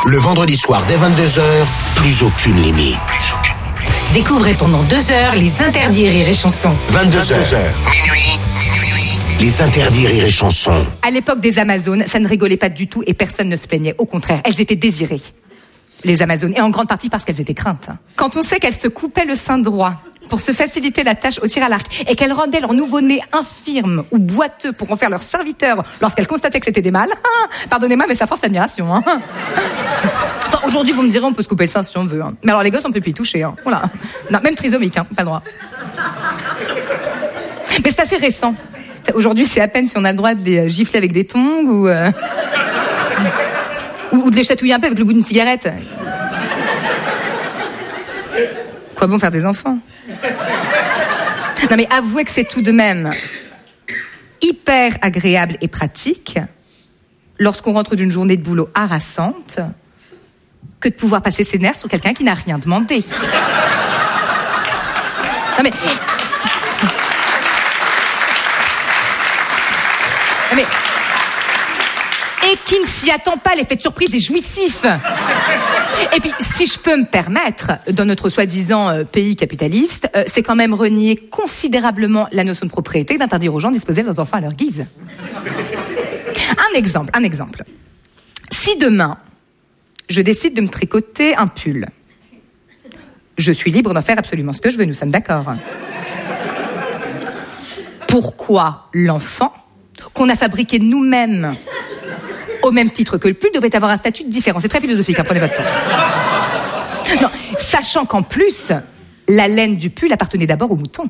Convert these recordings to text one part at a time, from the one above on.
Le vendredi soir dès 22h, plus aucune limite. Découvrez pendant 2 heures les interdits Rire et Chanson. 22h, minuit. Les interdits Rire et Chanson. À l'époque des Amazones, ça ne rigolait pas du tout et personne ne se plaignait. Au contraire, elles étaient désirées, les Amazones, et en grande partie parce qu'elles étaient craintes. Quand on sait qu'elles se coupaient le sein droit pour se faciliter la tâche au tir à l'arc et qu'elles rendaient leur nouveau-né infirme ou boiteux pour en faire leur serviteur lorsqu'elles constataient que c'était des mâles, pardonnez-moi, mais ça force l'admiration. Enfin, aujourd'hui, vous me direz, on peut se couper le sein si on veut. Mais alors les gosses, on peut plus y toucher. Voilà. Non, même trisomique, pas le droit. Mais c'est assez récent. Aujourd'hui, c'est à peine si on a le droit de les gifler avec des tongs ou de les chatouiller un peu avec le bout d'une cigarette. Quoi bon faire des enfants? Non mais avouez que c'est tout de même hyper agréable et pratique lorsqu'on rentre d'une journée de boulot harassante que de pouvoir passer ses nerfs sur quelqu'un qui n'a rien demandé. Non mais et qui ne s'y attend pas, l'effet de surprise est jouissif. Et puis, si je peux me permettre, dans notre soi-disant pays capitaliste, c'est quand même renier considérablement la notion de propriété d'interdire aux gens de disposer de leurs enfants à leur guise. Un exemple. Si demain, je décide de me tricoter un pull, je suis libre d'en faire absolument ce que je veux, nous sommes d'accord. Pourquoi l'enfant, qu'on a fabriqué nous-mêmes au même titre que le pull, devait avoir un statut différent? C'est très philosophique, prenez votre temps. Non, sachant qu'en plus, la laine du pull appartenait d'abord aux moutons.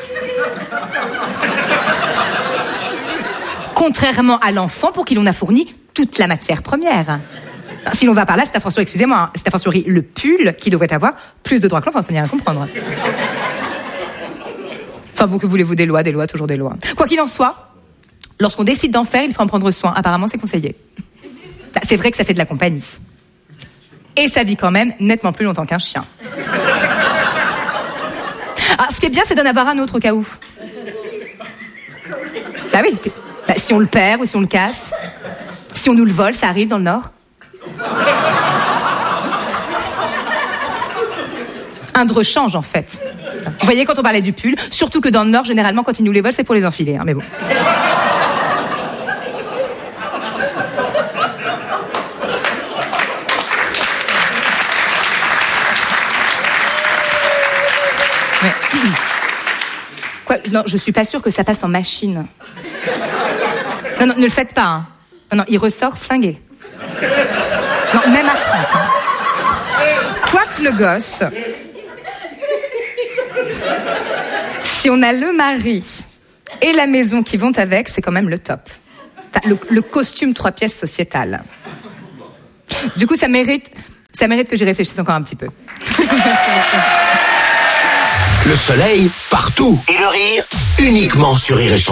Contrairement à l'enfant, pour qui l'on a fourni toute la matière première. Si l'on va par là, c'est a fortiori le pull qui devrait avoir plus de droits que l'enfant, ça n'y a rien à comprendre. Enfin bon, que voulez-vous, des lois, toujours des lois. Quoi qu'il en soit, lorsqu'on décide d'en faire, il faut en prendre soin. Apparemment, c'est conseillé. C'est vrai que ça fait de la compagnie. Et ça vit quand même nettement plus longtemps qu'un chien. Alors, ce qui est bien, c'est d'en avoir un autre au cas où. Bah oui. Si on le perd ou si on le casse, si on nous le vole, ça arrive dans le Nord. Un de rechange, en fait. Vous voyez, quand on parlait du pull, surtout que dans le Nord, généralement, quand ils nous les volent, c'est pour les enfiler. Mais bon. Quoi? Non, je suis pas sûre que ça passe en machine. Non, ne le faites pas. Non, il ressort flingué. Non, même à 30. Quoique le gosse, si on a le mari et la maison qui vont avec, c'est quand même le top. Le costume 3 pièces sociétal. Du coup, ça mérite que j'y réfléchisse encore un petit peu. Le soleil, partout. Et le rire, uniquement sur Rire et Chanson.